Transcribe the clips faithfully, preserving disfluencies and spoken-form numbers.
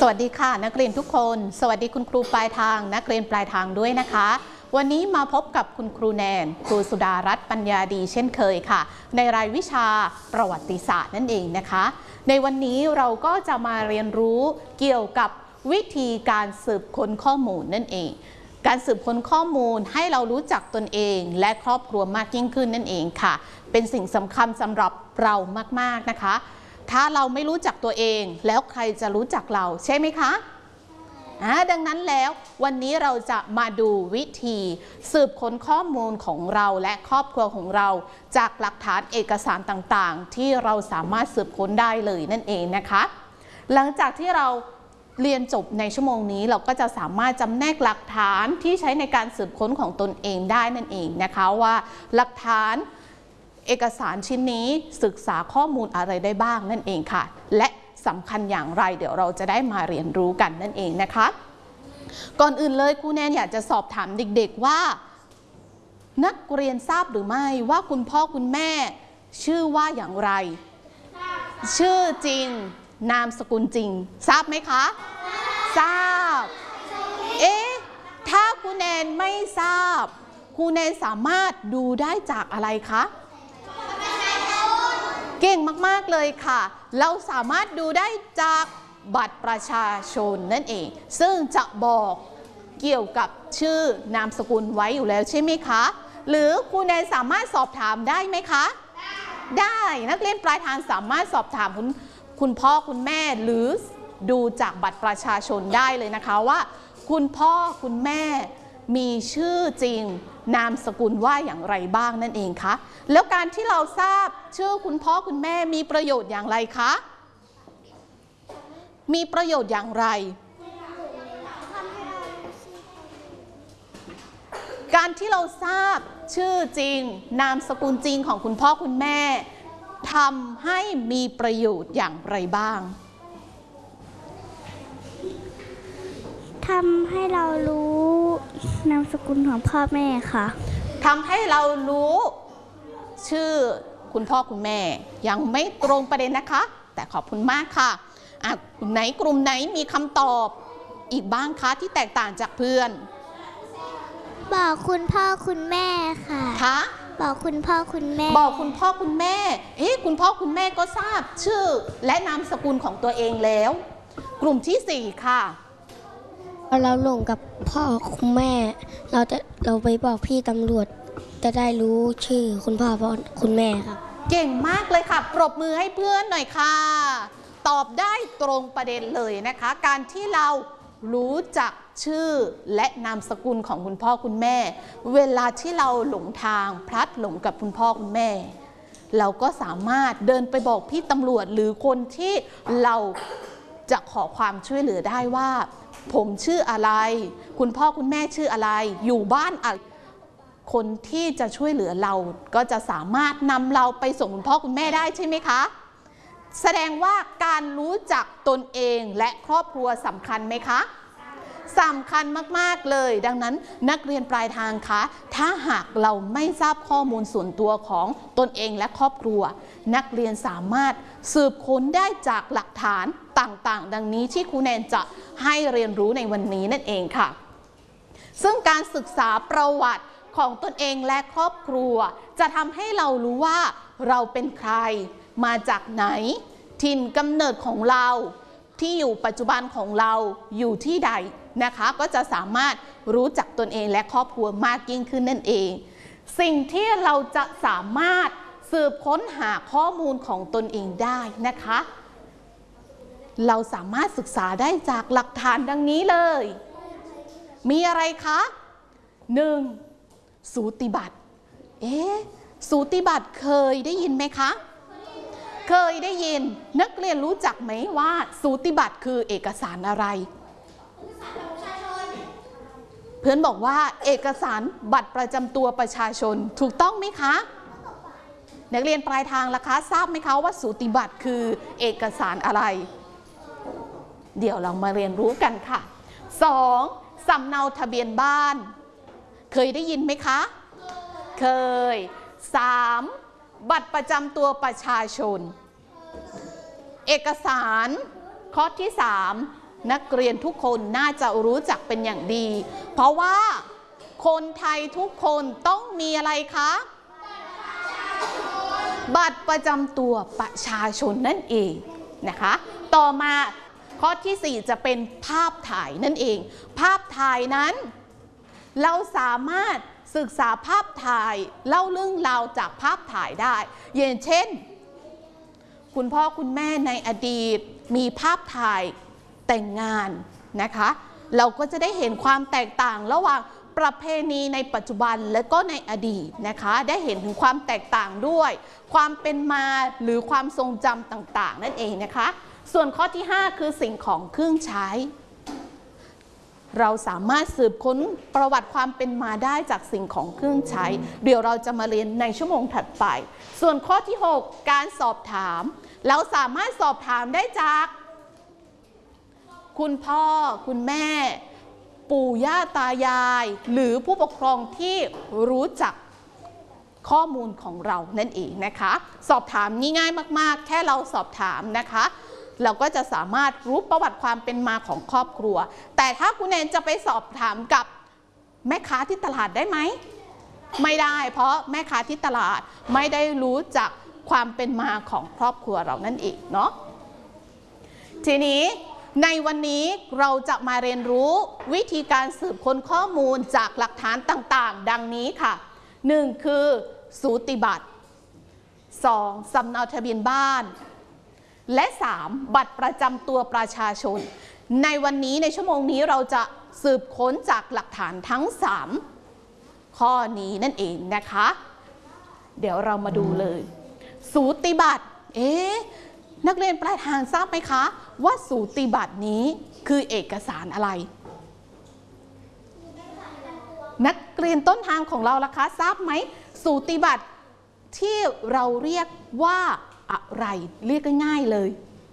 วัสดีค่ะนักเรียนทุกคนสวัสดีคุณครูปลายทางนักเรียนปลายทางด้วยนะคะวันนี้มาพบกับคุณครูแนนครูสุดารัตน์ปัญญาดีเช่นเคยค่ะในรายวิชาประวัติศาสตร์นั่นเองนะคะในวันนี้เราก็จะมาเรียนรู้เกี่ยวกับวิธีการสืบค้นข้อมูลนั่นเองการสืบค้นข้อมูลให้เรารู้จักตนเองและครอบครัวมากยิ่งขึ้นนั่นเองค่ะเป็นสิ่งสำคัญสำหรับเรามากๆนะคะถ้าเราไม่รู้จักตัวเองแล้วใครจะรู้จักเราใช่ไหมคะอ่าดังนั้นแล้ววันนี้เราจะมาดูวิธีสืบค้นข้อมูลของเราและครอบครัวของเราจากหลักฐานเอกสารต่างๆที่เราสามารถสืบค้นได้เลยนั่นเองนะคะหลังจากที่เราเรียนจบในชั่วโมงนี้เราก็จะสามารถจำแนกหลักฐานที่ใช้ในการสืบค้นของตนเองได้นั่นเองนะคะว่าหลักฐานเอกสารชิ้นนี้ศึกษาข้อมูลอะไรได้บ้างนั่นเองค่ะและสำคัญอย่างไรเดี๋ยวเราจะได้มาเรียนรู้กันนั่นเองนะคะก่อนอื่นเลยครูแนนอยากจะสอบถามเด็กๆว่านักเรียนทราบหรือไม่ว่าคุณพ่อคุณแม่ชื่อว่าอย่างไรชื่อจริงนามสกุลจริงทราบไหมคะทราบเอ๊ะถ้าครูแนนไม่ทราบครูแนนสามารถดูได้จากอะไรคะเก่งมากๆเลยค่ะเราสามารถดูได้จากบัตรประชาชนนั่นเองซึ่งจะบอกเกี่ยวกับชื่อนามสกุลไว้อยู่แล้วใช่ไหมคะหรือครูแนนสามารถสอบถามได้ไหมคะได้นักเรียนปลายทางสามารถสอบถามคุณคุณพ่อคุณแม่หรือดูจากบัตรประชาชนได้เลยนะคะว่าคุณพ่อคุณแม่มีชื่อจริงนามสกุลว่าอย่างไรบ้างนั่นเองคะแล้วการที่เราทราบชื่อคุณพ่อคุณแม่มีประโยชน์อย่างไรคะมีประโยชน์อย่างไรการที่เราทราบชื่อจริงนามสกุลจริงของคุณพ่อคุณแม่ทำให้มีประโยชน์อย่างไรบ้างทำให้เรารู้นามสกุลของพ่อแม่ค่ะทำให้เรารู้ชื่อคุณพ่อคุณแม่ยังไม่ตรงประเด็นนะคะแต่ขอบคุณมากค่ะอ่ะกลุ่มไหนกลุ่มไหนมีคำตอบอีกบ้างคะที่แตกต่างจากเพื่อนบอกคุณพ่อคุณแม่ค่ะคะบอกคุณพ่อคุณแม่บอกคุณพ่อคุณแม่เอ๊ะคุณพ่อคุณแม่ก็ทราบชื่อและนามสกุลของตัวเองแล้วกลุ่มที่สี่ค่ะพอเราหลงกับพ่อคุณแม่เราจะเราไปบอกพี่ตำรวจจะได้รู้ชื่อคุณพ่อคุณแม่ครับเก่งมากเลยค่ะปรบมือให้เพื่อนหน่อยค่ะตอบได้ตรงประเด็นเลยนะคะการที่เรารู้จักชื่อและนามสกุลของคุณพ่อคุณแม่เวลาที่เราหลงทางพลัดหลงกับคุณพ่อคุณแม่เราก็สามารถเดินไปบอกพี่ตำรวจหรือคนที่เราจะขอความช่วยเหลือได้ว่าผมชื่ออะไรคุณพ่อคุณแม่ชื่ออะไรอยู่บ้านอะไรคนที่จะช่วยเหลือเราก็จะสามารถนำเราไปส่งคุณพ่อคุณแม่ได้ใช่ไหมคะแสดงว่าการรู้จักตนเองและครอบครัวสำคัญไหมคะสำคัญมากๆเลยดังนั้นนักเรียนปลายทางคะถ้าหากเราไม่ทราบข้อมูลส่วนตัวของตนเองและครอบครัวนักเรียนสามารถสืบค้นได้จากหลักฐานต่างๆดังนี้ที่ครูแนนจะให้เรียนรู้ในวันนี้นั่นเองค่ะซึ่งการศึกษาประวัติของตนเองและครอบครัวจะทำให้เรารู้ว่าเราเป็นใครมาจากไหนถิ่นกำเนิดของเราที่อยู่ปัจจุบันของเราอยู่ที่ใดนะคะก็จะสามารถรู้จักตนเองและครอบครัวมากยิ่งขึ้นนั่นเองสิ่งที่เราจะสามารถสืบค้นหาข้อมูลของตนเองได้นะคะเราสามารถศึกษาได้จากหลักฐานดังนี้เลยมีอะไรคะหนึ่งสูติบัตรเอ๊ะสูติบัตรเคยได้ยินไหมคะเคยได้ยินนักเรียนรู้จักไหมว่าสูติบัตรคือเอกสารอะไรเพื่อนบอกว่าเอกสารบัตรประจำตัวประชาชนถูกต้องไหมคะนักเรียนปลายทางล่ะคะทราบไหมคะว่าสูติบัตรคือเอกสารอะไรเดี๋ยวเรามาเรียนรู้กันค่ะสองสำเนาทะเบียนบ้านเคยได้ยินไหมคะเคยสามบัตรประจำตัวประชาชนเอกสารข้อที่สามนักเรียนทุกคนน่าจะรู้จักเป็นอย่างดี เพราะว่าคนไทยทุกคนต้องมีอะไรคะบัตรประจำตัวประชาชนนั่นเองนะคะต่อมาข้อที่สี่จะเป็นภาพถ่ายนั่นเองภาพถ่ายนั้นเราสามารถศึกษาภาพถ่ายเล่าเรื่องราวจากภาพถ่ายได้อย่างเช่นคุณพ่อคุณแม่ในอดีตมีภาพถ่ายแต่งงานนะคะเราก็จะได้เห็นความแตกต่างระหว่างประเพณีในปัจจุบันและก็ในอดีตนะคะได้เห็นถึงความแตกต่างด้วยความเป็นมาหรือความทรงจำต่างๆนั่นเองนะคะส่วนข้อที่ห้าคือสิ่งของเครื่องใช้เราสามารถสืบค้นประวัติความเป็นมาได้จากสิ่งของเครื่องใช้เดี๋ยวเราจะมาเรียนในชั่วโมงถัดไปส่วนข้อที่หกการสอบถามเราสามารถสอบถามได้จากคุณพ่อคุณแม่ปู่ย่าตายายหรือผู้ปกครองที่รู้จักข้อมูลของเรานั่นเองนะคะสอบถามง่ายๆมากๆแค่เราสอบถามนะคะเราก็จะสามารถรู้ประวัติความเป็นมาของครอบครัวแต่ถ้าคุณแนนจะไปสอบถามกับแม่ค้าที่ตลาดได้ไหมไม่ได้เพราะแม่ค้าที่ตลาดไม่ได้รู้จักความเป็นมาของครอบครัวเรานั่นเองเนาะทีนี้ในวันนี้เราจะมาเรียนรู้วิธีการสืบค้นข้อมูลจากหลักฐานต่างๆดังนี้ค่ะหนึ่งคือสูติบัตรสองสำเนาทะเบียนบ้านและสามบัตรประจำตัวประชาชนในวันนี้ในชั่วโมงนี้เราจะสืบค้นจากหลักฐานทั้งสามข้อนี้นั่นเองนะคะเดี๋ยวเรามาดูเลยสูติบัตรเอ๊ะนักเรียนปลายทางทราบไหมคะว่าสูติบัตรนี้คือเอกสารอะไรนักเรียนต้นทางของเราล่ะคะทราบไหมสูติบัตรที่เราเรียกว่าอะไรเรียกง่ายๆเลย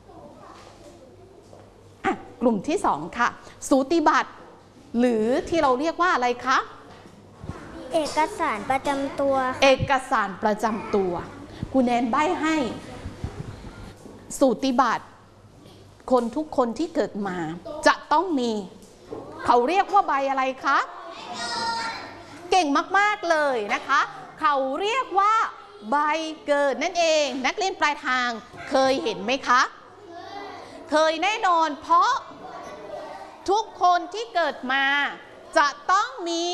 อ่ะกลุ่มที่สองค่ะสูติบัตรหรือที่เราเรียกว่าอะไรคะเอกสารประจำตัวเอกสารประจำตัวคุณแนนใบ้ให้สูติบัตรคนทุกคนที่เกิดมาจะต้องมีเขาเรียกว่าใบอะไรคะเก่งมากๆเลยนะคะเขาเรียกว่าใบเกิดนั่นเองนักเรียนปลายทางเคยเห็นไหมคะเคยแน่นอนเพราะทุกคนที่เกิดมาจะต้องมี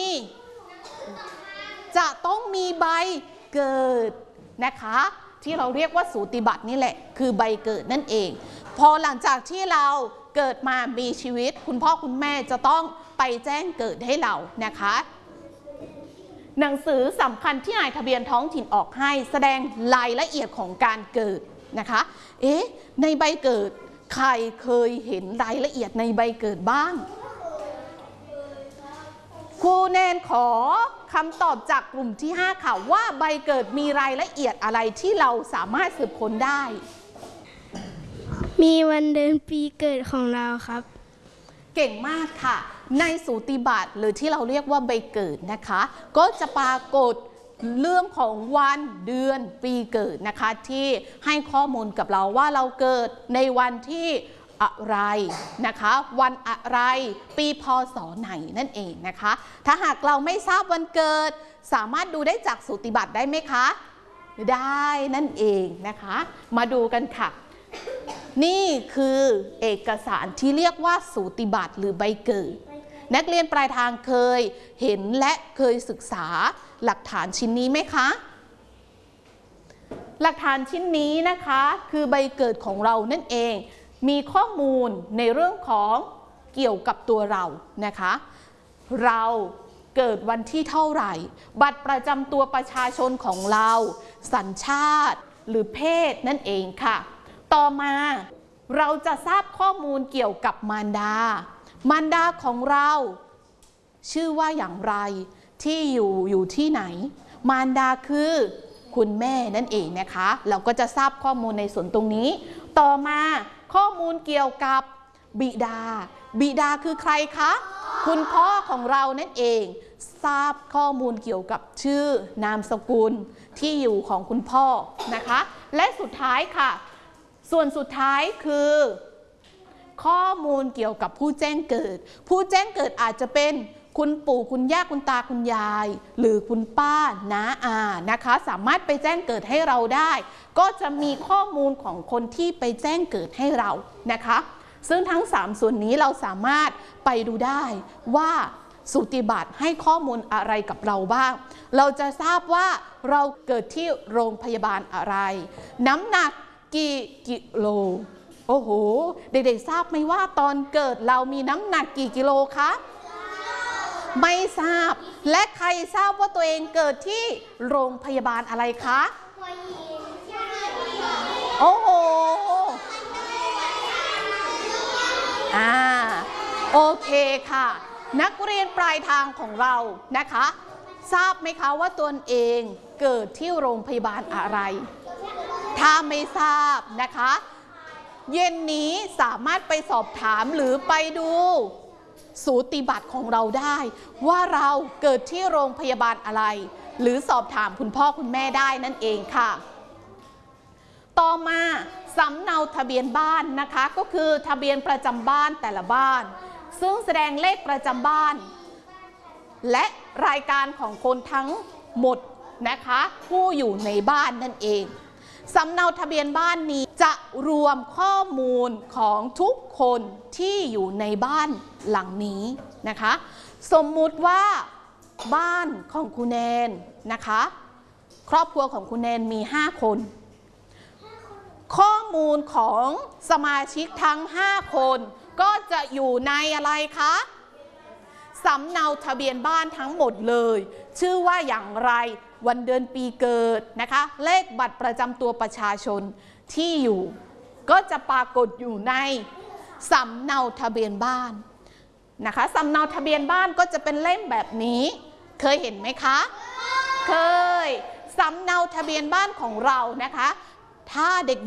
จะต้องมีใบเกิดนะคะที่เราเรียกว่าสูติบัตรนี่แหละคือใบเกิดนั่นเองพอหลังจากที่เราเกิดมามีชีวิตคุณพ่อคุณแม่จะต้องไปแจ้งเกิดให้เรานะคะหนังสือสำคัญที่นายทะเบียนท้องถิ่นออกให้แสดงรายละเอียดของการเกิดนะคะเอ๊ะในใบเกิดใครเคยเห็นรายละเอียดในใบเกิดบ้างครูแนนขอคำตอบจากกลุ่มที่ห้าค่ะว่าใบเกิดมีรายละเอียดอะไรที่เราสามารถสืบค้นได้มีวันเดือนปีเกิดของเราครับเก่งมากค่ะในสูติบัตรหรือที่เราเรียกว่าใบเกิดนะคะก็จะปรากฏเรื่องของวันเดือนปีเกิดนะคะที่ให้ข้อมูลกับเราว่าเราเกิดในวันที่อะไรนะคะวันอะไรปีพศไหนนั่นเองนะคะถ้าหากเราไม่ทราบวันเกิดสามารถดูได้จากสูติบัตรได้ไหมคะได้นั่นเองนะคะมาดูกันค่ะนี่คือเอกสารที่เรียกว่าสูติบัตรหรือใบเกิดนักเรียนปลายทางเคยเห็นและเคยศึกษาหลักฐานชิ้นนี้ไหมคะหลักฐานชิ้นนี้นะคะคือใบเกิดของเรานั่นเองมีข้อมูลในเรื่องของเกี่ยวกับตัวเรานะคะเราเกิดวันที่เท่าไหร่บัตรประจำตัวประชาชนของเราสัญชาติหรือเพศนั่นเองค่ะต่อมาเราจะทราบข้อมูลเกี่ยวกับมารดามารดาของเราชื่อว่าอย่างไรที่อยู่อยู่ที่ไหนมารดาคือคุณแม่นั่นเองนะคะเราก็จะทราบข้อมูลในส่วนตรงนี้ต่อมาข้อมูลเกี่ยวกับบิดาบิดาคือใครคะคุณพ่อของเรานั่นเองทราบข้อมูลเกี่ยวกับชื่อนามสกุลที่อยู่ของคุณพ่อนะคะและสุดท้ายค่ะส่วนสุดท้ายคือข้อมูลเกี่ยวกับผู้แจ้งเกิดผู้แจ้งเกิดอาจจะเป็นคุณปู่คุณย่าคุณตาคุณยายหรือคุณป้าน้าอานะคะสามารถไปแจ้งเกิดให้เราได้ก็จะมีข้อมูลของคนที่ไปแจ้งเกิดให้เรานะคะซึ่งทั้งสามส่วนนี้เราสามารถไปดูได้ว่าสูติบัตรให้ข้อมูลอะไรกับเราบ้างเราจะทราบว่าเราเกิดที่โรงพยาบาลอะไรน้ำหนักกี่กิโลโอ้โหเด็กๆทราบไหมว่าตอนเกิดเรามีน้ำหนักกี่กิโลคะไม่ทราบและใครทราบว่าตัวเองเกิดที่โรงพยาบาลอะไรคะโอ้โหอ่าโอเคค่ะนักเรียนปลายทางของเรานะคะทราบไหมคะว่าตนเองเกิดที่โรงพยาบาลอะไรถ้าไม่ทราบนะคะเย็นนี้สามารถไปสอบถามหรือไปดูสูติบัตรของเราได้ว่าเราเกิดที่โรงพยาบาลอะไรหรือสอบถามคุณพ่อคุณแม่ได้นั่นเองค่ะต่อมาสำเนาทะเบียนบ้านนะคะก็คือทะเบียนประจำบ้านแต่ละบ้านซึ่งแสดงเลขประจำบ้านและรายการของคนทั้งหมดนะคะผู้อยู่ในบ้านนั่นเองสำเนาทะเบียนบ้านนี้จะรวมข้อมูลของทุกคนที่อยู่ในบ้านหลังนี้นะคะสมมุติว่าบ้านของคุณแนนนะคะครอบครัวของคุณแนนมีห้าคนข้อมูลของสมาชิกทั้งห้าคนก็จะอยู่ในอะไรคะสำเนาทะเบียนบ้านทั้งหมดเลยชื่อว่าอย่างไรวันเดือนปีเกิดนะคะเลขบัตรประจำตัวประชาชนที่อยู่ก็จะปรากฏอยู่ในสำเนาทะเบียนบ้านนะคะสำเนาทะเบียนบ้านก็จะเป็นเล่มแบบนี้เคยเห็นไหมคะเคยสำเนาทะเบียนบ้านของเรานะคะถ้าเด็ก